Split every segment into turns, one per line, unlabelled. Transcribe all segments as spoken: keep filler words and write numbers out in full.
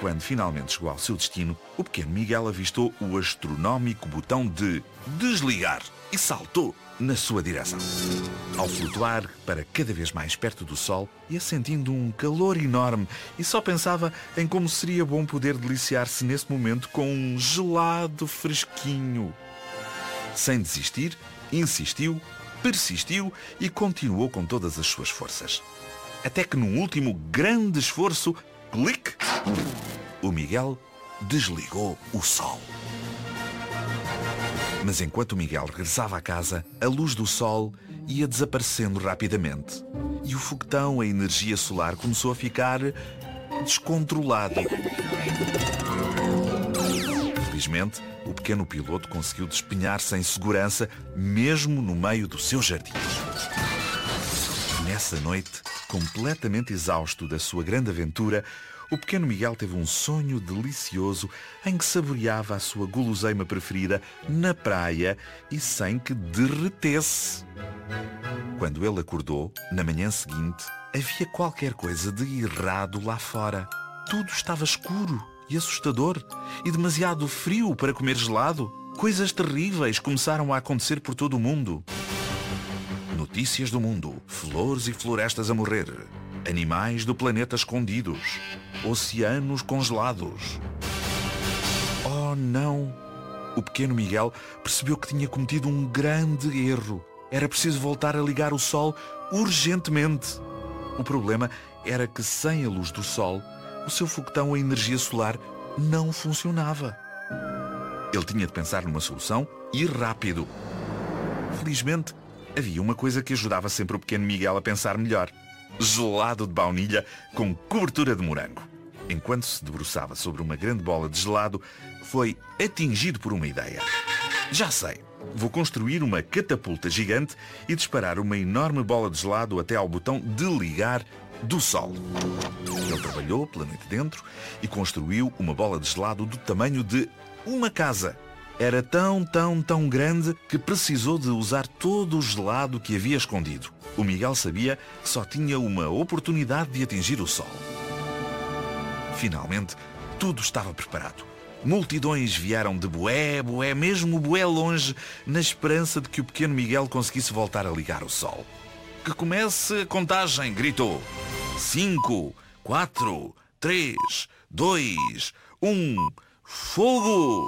quando finalmente chegou ao seu destino, o pequeno Miguel avistou o astronómico botão de desligar e saltou na sua direção. Ao flutuar para cada vez mais perto do sol, ia sentindo um calor enorme e só pensava em como seria bom poder deliciar-se nesse momento com um gelado fresquinho. Sem desistir, insistiu, persistiu e continuou com todas as suas forças. Até que num último grande esforço, clique, o Miguel desligou o sol. Mas enquanto o Miguel regressava à casa, a luz do sol ia desaparecendo rapidamente. E o foguetão, a energia solar, começou a ficar descontrolado. Felizmente, o pequeno piloto conseguiu despenhar-se em segurança, mesmo no meio do seu jardim. Nessa noite, completamente exausto da sua grande aventura, o pequeno Miguel teve um sonho delicioso em que saboreava a sua guloseima preferida na praia e sem que derretesse. Quando ele acordou, na manhã seguinte, havia qualquer coisa de errado lá fora. Tudo estava escuro e assustador e demasiado frio para comer gelado. Coisas terríveis começaram a acontecer por todo o mundo. Notícias do mundo, flores e florestas a morrer, animais do planeta escondidos, oceanos congelados. Oh não! O pequeno Miguel percebeu que tinha cometido um grande erro. Era preciso voltar a ligar o sol urgentemente. O problema era que sem a luz do sol, o seu foguetão a energia solar não funcionava. Ele tinha de pensar numa solução e rápido. Felizmente, havia uma coisa que ajudava sempre o pequeno Miguel a pensar melhor. Gelado de baunilha com cobertura de morango. Enquanto se debruçava sobre uma grande bola de gelado, foi atingido por uma ideia. Já sei, vou construir uma catapulta gigante e disparar uma enorme bola de gelado até ao botão de ligar do sol. Ele trabalhou pela noite dentro e construiu uma bola de gelado do tamanho de uma casa. Era tão, tão, tão grande que precisou de usar todo o gelado que havia escondido. O Miguel sabia que só tinha uma oportunidade de atingir o sol. Finalmente, tudo estava preparado. Multidões vieram de bué, bué, mesmo bué longe, na esperança de que o pequeno Miguel conseguisse voltar a ligar o sol. Que comece a contagem, gritou. Cinco, quatro, três, dois, um, fogo!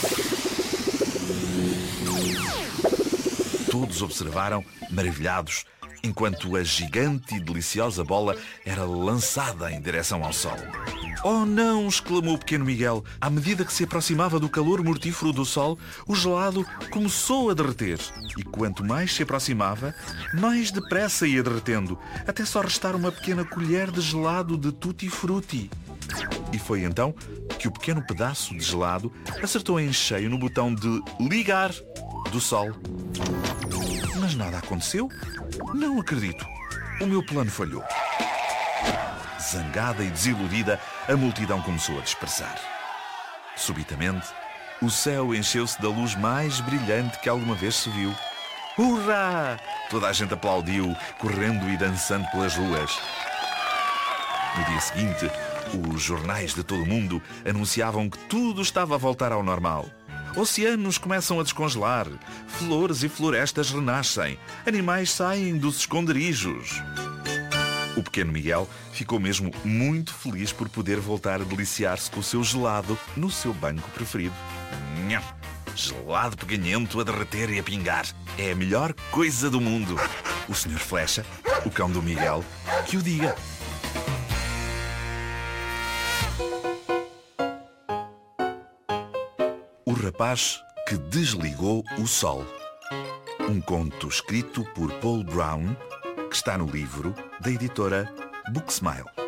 Todos observaram, maravilhados, enquanto a gigante e deliciosa bola era lançada em direção ao sol. Oh não! Exclamou o pequeno Miguel. À medida que se aproximava do calor mortífero do sol, o gelado começou a derreter. E quanto mais se aproximava, mais depressa ia derretendo, até só restar uma pequena colher de gelado de tutti-frutti. E foi então que o pequeno pedaço de gelado acertou em cheio no botão de ligar do sol. Mas nada aconteceu? Não acredito. O meu plano falhou. Zangada e desiludida, a multidão começou a dispersar. Subitamente, o céu encheu-se da luz mais brilhante que alguma vez se viu. Hurrá! Toda a gente aplaudiu, correndo e dançando pelas ruas. No dia seguinte, os jornais de todo o mundo anunciavam que tudo estava a voltar ao normal. Oceanos começam a descongelar, flores e florestas renascem, animais saem dos esconderijos. O pequeno Miguel ficou mesmo muito feliz por poder voltar a deliciar-se com o seu gelado no seu banco preferido. Nham! Gelado peganhento a derreter e a pingar. É a melhor coisa do mundo. O senhor Flecha, o cão do Miguel, que o diga. O rapaz que desligou o sol. Um conto escrito por Paul Brown, que está no livro da editora Booksmile.